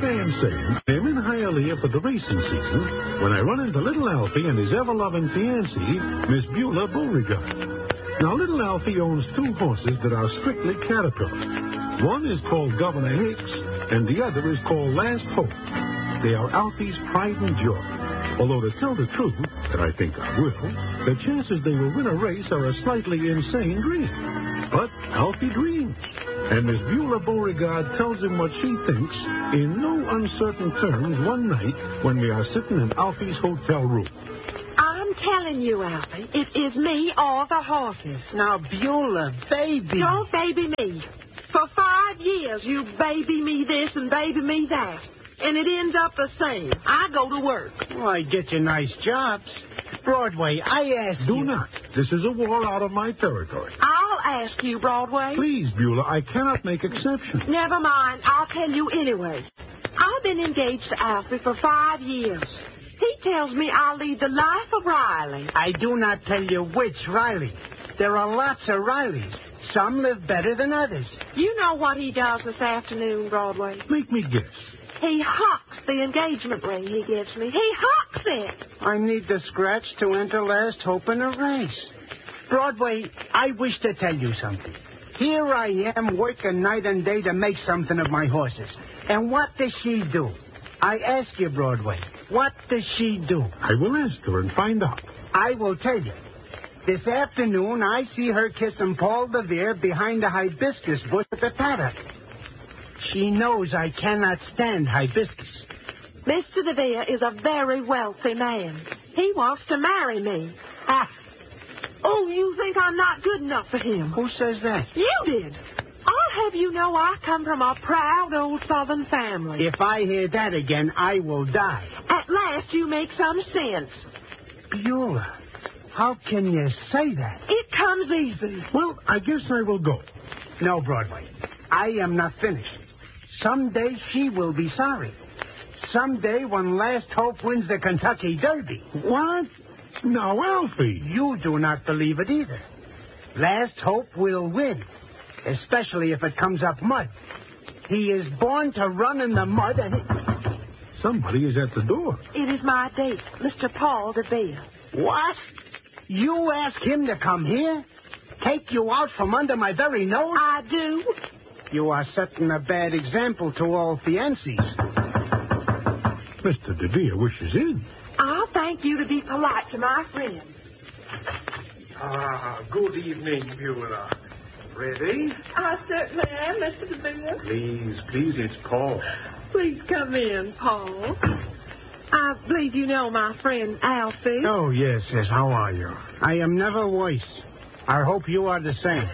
I am saying, I'm in Hialeah for the racing season when I run into little Alfie and his ever-loving fiancée, Miss Beulah Beauregard. Now, little Alfie owns 2 horses that are strictly Caterpillar. One is called Governor Hicks, and the other is called Last Hope. They are Alfie's pride and joy. Although, to tell the truth, that I think I will, the chances they will win a race are a slightly insane dream. But Alfie dreams. And Miss Beulah Beauregard tells him what she thinks in no uncertain terms one night when we are sitting in Alfie's hotel room. I'm telling you, Alfie, it is me or the horses. Now, Beulah, baby. Don't baby me. For 5 years, you baby me this and baby me that. And it ends up the same. I go to work. Well, I get you nice jobs. Broadway, I ask you. Do not. This is a war out of my territory. I'll ask you, Broadway. Please, Beulah, I cannot make exceptions. Never mind. I'll tell you anyway. I've been engaged to Alfie for 5 years. He tells me I'll lead the life of Riley. I do not tell you which Riley. There are lots of Rileys. Some live better than others. You know what he does this afternoon, Broadway? Make me guess. He hawks the engagement ring he gives me. He hawks it. I need the scratch to enter Last Hope in a race. Broadway, I wish to tell you something. Here I am working night and day to make something of my horses. And what does she do? I ask you, Broadway, what does she do? I will ask her and find out. I will tell you. This afternoon, I see her kissing Paul DeVere behind the hibiscus bush at the paddock. She knows I cannot stand hibiscus. Mr. DeVere is a very wealthy man. He wants to marry me. Ah, Oh, you think I'm not good enough for him? who says that? You did. I'll have you know I come from a proud old Southern family. If I hear that again, I will die. At last you make some sense. Beulah, how can you say that? It comes easy. Well, I guess I will go. No, Broadway, I am not finished. Someday she will be sorry. Someday when Last Hope wins the Kentucky Derby. What? Now, Alfie. You do not believe it either. Last Hope will win, especially if it comes up mud. He is born to run in the mud and Somebody is at the door. It is my date, Mr. Paul DeVere. What? You ask him to come here? Take you out from under my very nose? I do. You are setting a bad example to all fiancés. Mr. DeVere wishes in. I'll thank you to be polite to my friend. Good evening, Beulah. Ready? I certainly am, Mr. DeVere. Please, it's Paul. Please come in, Paul. I believe you know my friend Alfie. Oh, yes. How are you? I am never worse. I hope you are the same.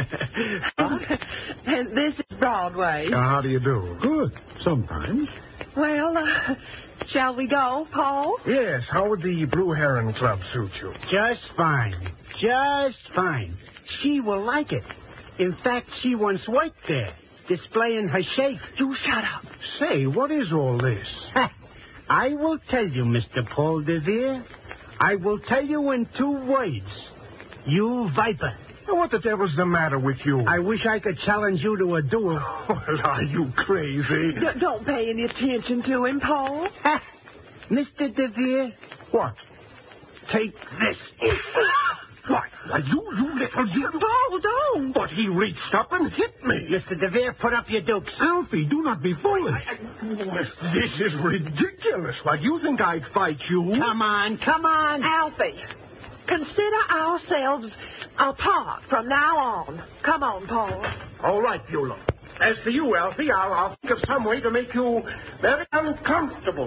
And this is Broadway. How do you do? Good. Sometimes. Well, shall we go, Paul? Yes, how would the Blue Heron Club suit you? Just fine. Just fine. She will like it. In fact, she once worked there, displaying her shape. You shut up. Say, what is all this? I will tell you, Mr. Paul DeVere. I will tell you in 2 words. You viper. What the devil's the matter with you? I wish I could challenge you to a duel. Well, are you crazy? Don't pay any attention to him, Paul. Mr. DeVere. What? Take this. What? Why, you little... Paul, don't. But he reached up and hit me. Mr. DeVere, put up your dukes. Alfie, do not be foolish. This is ridiculous. Why, do you think I'd fight you? Come on. Alfie, consider ourselves apart from now on. Come on, Paul. All right, Beulah. As for you, Alfie, I'll think of some way to make you very uncomfortable.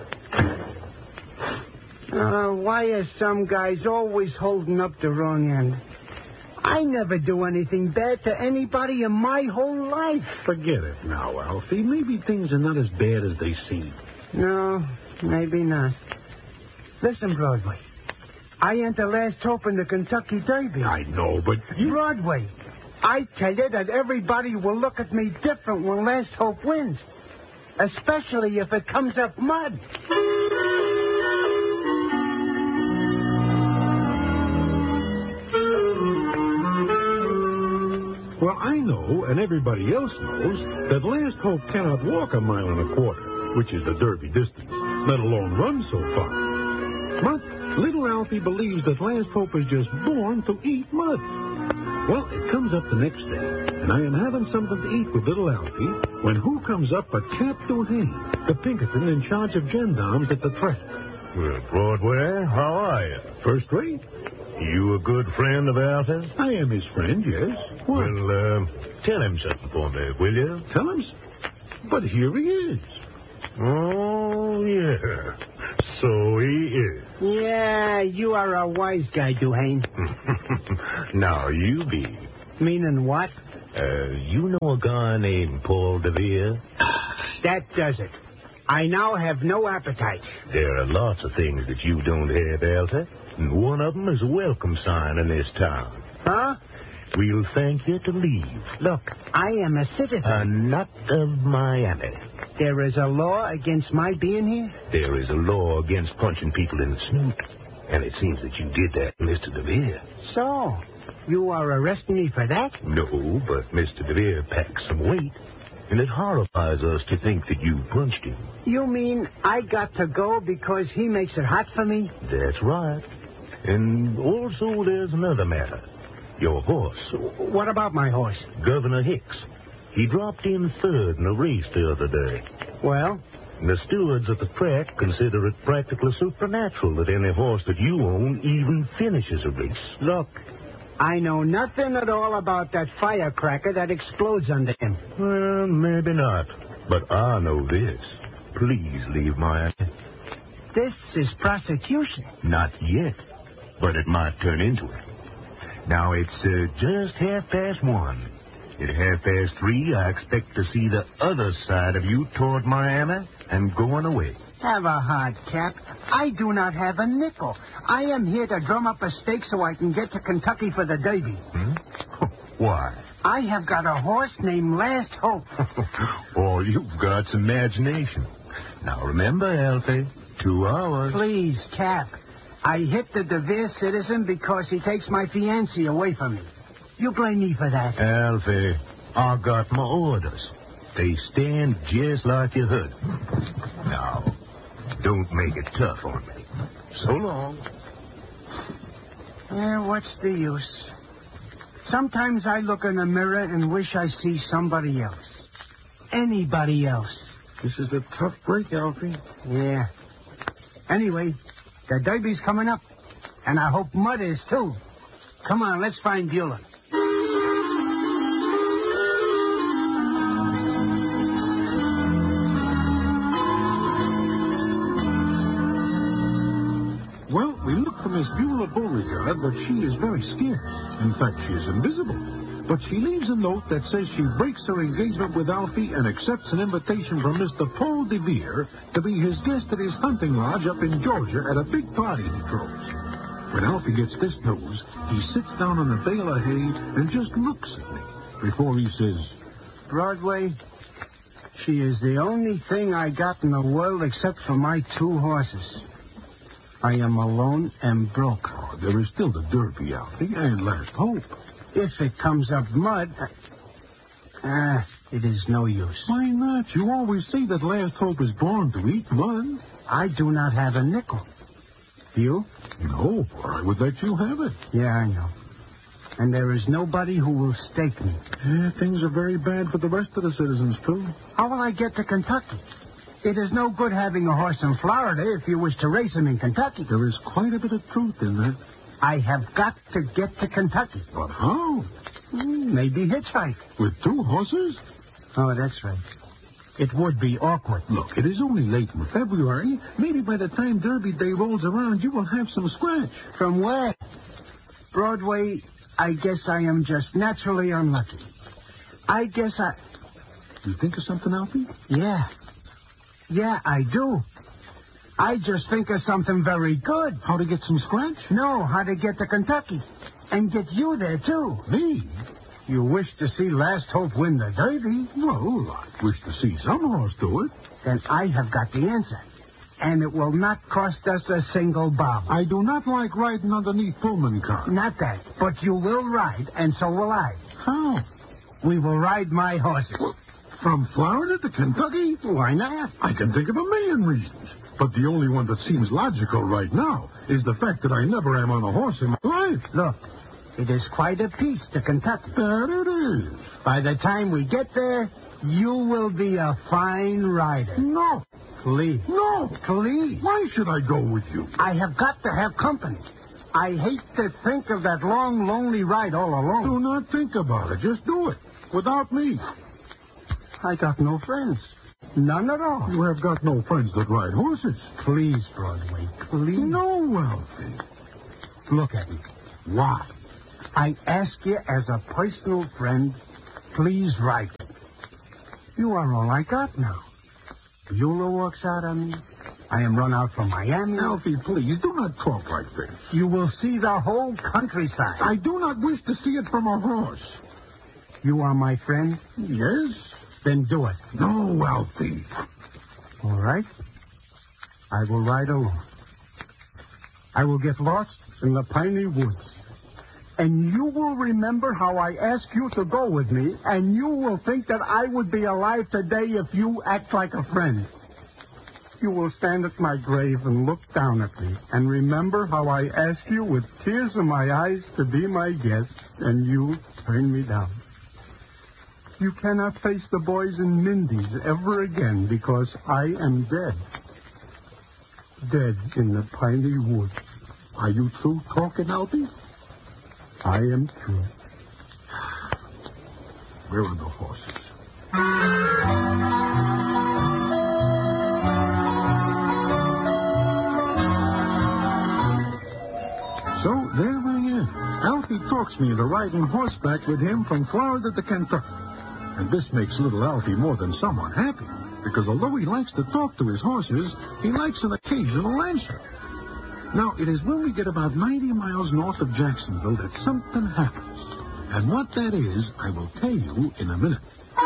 Why are some guys always holding up the wrong end? I never do anything bad to anybody in my whole life. Forget it now, Alfie. Maybe things are not as bad as they seem. No, maybe not. Listen, Broadway. I enter Last Hope in the Kentucky Derby. I know, but... Broadway, I tell you that everybody will look at me different when Last Hope wins. Especially if it comes up mud. Well, I know, and everybody else knows, that Last Hope cannot walk 1.25 miles. which is the Derby distance, let alone run so far. But little Alfie believes that Last Hope is just born to eat mud. Well, it comes up the next day, and I am having something to eat with little Alfie when who comes up but Cap Duhane, the Pinkerton in charge of gendarmes at the track. Well, Broadway, how are you? First rate. You a good friend of Alfie's? I am his friend, yes. What? Well, tell him something for me, will you? Tell him. But here he is. Oh, yeah. So he is. Yeah, you are a wise guy, Duhane. Now, you be. Meaning what? You know a guy named Paul DeVere? That does it. I now have no appetite. There are lots of things that you don't have, Alfie. And one of them is a welcome sign in this town. Huh? We'll thank you to leave. Look, I am a citizen. Not of Miami. There is a law against my being here? There is a law against punching people in the snoot. And it seems that you did that, Mr. DeVere. So, you are arresting me for that? No, but Mr. DeVere packs some weight. And it horrifies us to think that you punched him. You mean I got to go because he makes it hot for me? That's right. And also there's another matter. Your horse. What about my horse? Governor Hicks. He dropped in third in a race the other day. Well? The stewards at the track consider it practically supernatural that any horse that you own even finishes a race. Look, I know nothing at all about that firecracker that explodes under him. Well, maybe not. But I know this. Please leave Miami. This is prosecution. Not yet. But it might turn into it. Now, it's just 1:30. At 3:30, I expect to see the other side of you toward Miami and going away. Have a heart, Cap. I do not have a nickel. I am here to drum up a stake so I can get to Kentucky for the Derby. Why? I have got a horse named Last Hope. All you've got's imagination. Now, remember, Alfie, 2 hours. Please, Cap. I hit the DeVere citizen because he takes my fiancée away from me. You blame me for that. Alfie, I got my orders. They stand just like you heard. Now, don't make it tough on me. So long. What's the use? Sometimes I look in the mirror and wish I see somebody else. Anybody else. This is a tough break, Alfie. Yeah. Anyway, the Derby's coming up. And I hope Mud is, too. Come on, let's find Beulah. Well, we look for Miss Beulah Beauregard, but she is very scarce. In fact, she is invisible. But she leaves a note that says she breaks her engagement with Alfie and accepts an invitation from Mr. Paul DeVere to be his guest at his hunting lodge up in Georgia at a big party he throws. When Alfie gets this news, he sits down on a bale of hay and just looks at me before he says, Broadway, she is the only thing I got in the world except for my 2 horses. I am alone and broke. Oh, there is still the Derby, Alfie, and Last Hope. If it comes up mud, it is no use. Why not? You always say that Last Hope is born to eat mud. I do not have a nickel. You? No, or I would let you have it. Yeah, I know. And there is nobody who will stake me. Yeah, things are very bad for the rest of the citizens, too. How will I get to Kentucky? It is no good having a horse in Florida if you wish to race him in Kentucky. There is quite a bit of truth in that. I have got to get to Kentucky. But how? Maybe hitchhike. With 2 horses? Oh, that's right. It would be awkward. Look, it is only late in February. Maybe by the time Derby Day rolls around, you will have some scratch. From where? Broadway, I guess I am just naturally unlucky. I guess I... You think of something, Alfie? Yeah. Yeah, I do. I just think of something very good. How to get some scratch? No, how to get to Kentucky. And get you there, too. Me? You wish to see Last Hope win the Derby? Well, I wish to see some horse do it. Then I have got the answer. And it will not cost us a single bob. I do not like riding underneath Pullman cars. Not that, but you will ride, and so will I. How? We will ride my horses. From Florida to Kentucky? Why not? I can think of a million reasons. But the only one that seems logical right now is the fact that I never am on a horse in my life. Look, it is quite a piece to Kentucky. That it is. By the time we get there, you will be a fine rider. No. Please. No. Please. Why should I go with you? I have got to have company. I hate to think of that long, lonely ride all alone. Do not think about it. Just do it. Without me. I got no friends. None at all. You have got no friends that ride horses. Please, Broadway, please. No, Alfie. Look at me. Why? I ask you as a personal friend, please ride me. You are all I got now. Beulah walks out on me. I am run out from Miami. Alfie, please, do not talk like this. You will see the whole countryside. I do not wish to see it from a horse. You are my friend? Yes? Then do it. No, Alfie. All right. I will ride alone. I will get lost in the piney woods. And you will remember how I asked you to go with me, and you will think that I would be alive today if you act like a friend. You will stand at my grave and look down at me, and remember how I asked you with tears in my eyes to be my guest, and you turned me down. You cannot face the boys in Mindy's ever again because I am dead. Dead in the piney woods. Are you through talking, Alfie? I am true. Where are the horses? So there I am. Alfie talks me into riding horseback with him from Florida to Kentucky. And this makes little Alfie more than somewhat happy, because although he likes to talk to his horses, he likes an occasional answer. Now, it is when we get about 90 miles north of Jacksonville that something happens. And what that is, I will tell you in a minute.